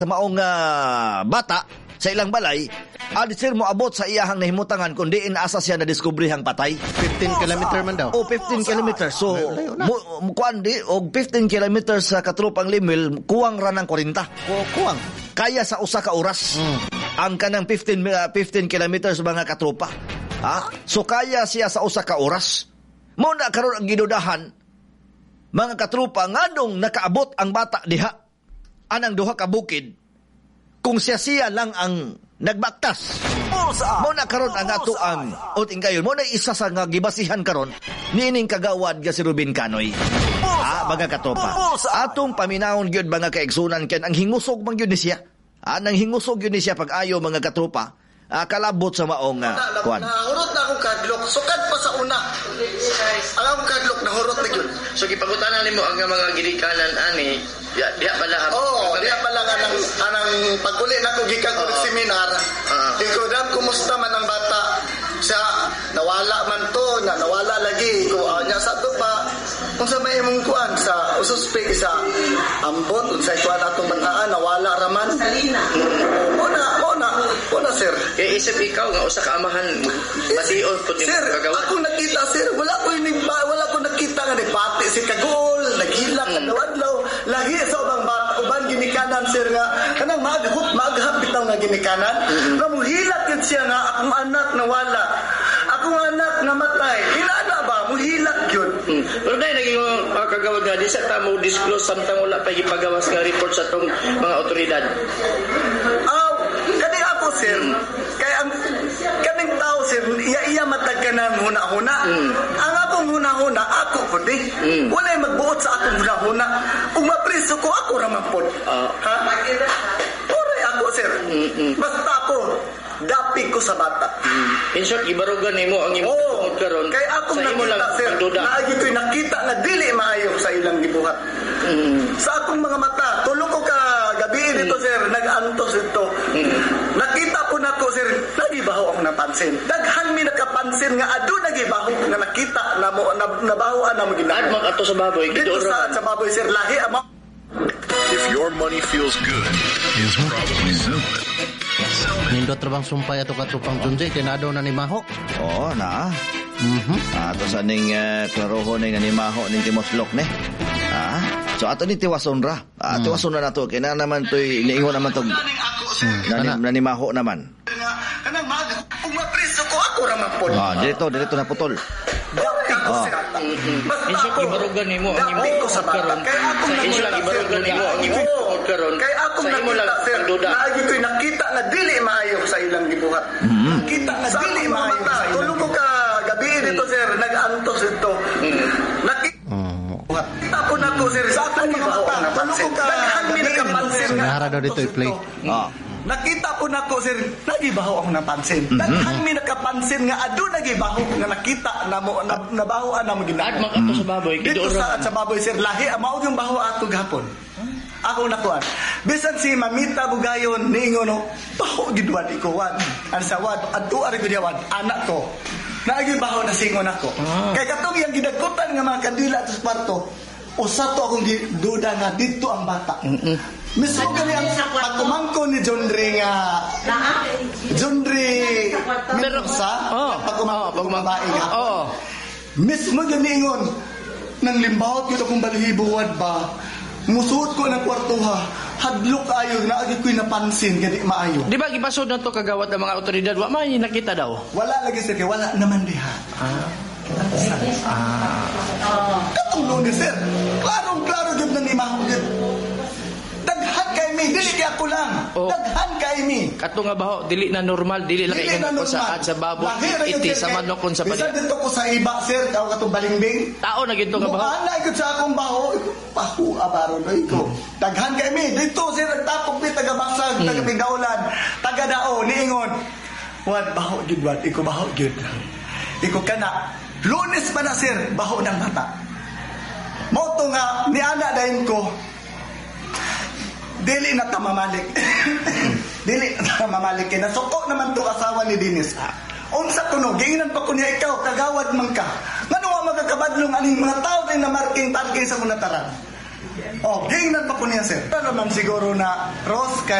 sa maong bata sa ilang balay, sir mo abot sa iyahang nahimutangan kundi inaasa siya na diskubrihang patay. 15 kilometer man daw. 15 kilometers. So, kuan di og 15 kilometers sa katrupang Limil, kuwang ra ng 40. Kuwang. Kaya sa usa ka oras. Ang kanang 15 kilometers mga katropa. So kaya siya sa usa ka oras. Mao na karon ang gidudahan mga katropa nganong nakaabot ang bata diha anang duha ka bukid kung siya lang ang nagbaktas. Mo na karon ang ato ang uting kayon. Mo na isa sa nga gibasihan karon niining kagawad nga si Ruben Canoy. Mga katropa. Atong paminahon gyud mga kaigsunan ken ang hingusog man gyud ni siya. Nang hingusog gyud ni siya pag-ayo mga katropa. Kalabot sa maong kuan. Nahurot na akong kadlok. Sukad pa sa una. Ang akong kadlok nahurot na gyud. So gipangutanan nimo ang mga gilikanan ani diha pala. Diha pala anang paguli nako gikan ko seminar. Ikaw dam kumusta man ang bata? Siya nawala man to, nawala lagi ko nya sa to pa. Kung sa may imong kuan sa ususpe sa ambot sa kuan atong bataan nawala raman. Ona sir. Kaya isip ikaw nga usa ka amahan masiyon pud ni kagawa. Ako nakita sir, wala ko nakita nga nagpati si kagol, naghilak kadlaw. Lagi sa uban ginikanan sir nga kanang maghap bitaw nga ginikanan. Nga muhilak yun siya nga akong anak nawala. Akong anak namatay. Hinana ba muhilak yun? Pero dahil naging kagawad nga di sa tamo disclose samtang wala pa gipagawas nga report sa tong mga otoridad. Sir, kaya ang kaming tao sir, iya matag ka na huna-huna. Ang akong huna-huna, ako po di. Wala'y magbuot sa akong huna-huna. Kung mapriso ko, ako raman po. Oray ako sir. Basta ako, dapi ko sa bata. In short, ibarugan nimo ang imong karon. Kaya akong nakita sir, naagi ko'y nakita na dili maayo sa ilang gibuhat. Sa akong mga mata, tulong ko ka gabiin ito sir, nag-antos ito. Nakita po na ko sir, nagibaho ako napansin. Daghan mi nakapansin nga ado nagibaho nga nakita na mo nabahoan na mo ginaad mo ato sa baboy. Dito sa baboy sir, lahi ama. If your money feels good, is probably Zelman. Nindot trabang sumpay ato katrupang Junjay, tinado na ni Maho. Na. Ato sa ning klaroho ning ni Maho ning Timoslok ne. So ato ni tiwason ra. Tiwason na nato kina naman toy niingon naman tog nanimaho naman. Kanang kung mapriso ko ako ra man pod. Dito na putol. Basta ko ibarugan nimo ang imong sa karon. Kaya ako ibarugan nimo ang imong karon. Kaya ako nakita naagi ko'y nakita na dili maayo sa ilang gibuhat. Nakita na dili maayo. Tulong ko ka gabiin ito sir, nag-antos ito. Nakita po na ko sir, sa akong mga mata. Tulong ko ka nakapansin. Sinara daw dito i-play. Nakita po na ko sir, nagibaho ako napansin. Daghan mi nakapansin nga ado nagibaho nga nakita na mo nabahoan na mo ginaad. Ato sa baboy. Dito sa baboy sir, lahi mao yung baho ato gahapon. Ako nakuan. Bisan si Mamita Bugayon niingon no, baho gidwan ikuwan. Ang sawad adto ari gidwan anak ko. Nagibaho na singon ako. Kay katong yang gidagkutan nga mga kandila sa kwarto. Usa to akong duda nga dito ang bata. Mismo kami ang pagkumangko ni John Ray nga John Ray Mendoza pagkumangko babae nga mismo ganiingon nang limbawat yun akong balihibuwad ba musuot ko ng kwartuha hadlok ayo na agi ko'y napansin gani maayo di ba gipasod na to kagawad ng mga otoridad wa may nakita daw wala lagi sir wala naman diha katulong ni sir klaro yun na ni Mahugid daghan kay mi dili kay ako lang daghan kay mi kato nga baho dili na normal dili lang ingon ko sa baboy iti sa manokon sa bisan dito ko sa iba sir tao katong balimbing tao na ginto nga baho ana gid sa akong baho pahu abaron ko daghan kay mi dito sir nagtapok mi taga basag taga Pingaulan taga Dao niingon wad baho gid wad iko baho gid iko kana Lunes pa na sir baho ng bata mo to nga ni ana dayon ko dili na tamamalik. Dili na tamamalik. Nasuko naman to asawa ni Dennis. Unsa kuno, giingnan pa ko niya ikaw, kagawad man ka. Ngano nga magkakabadlong aning mga tao na marking parking sa kunataran? Oh, gingnan pa po niya, sir. Ano naman siguro na, Ross,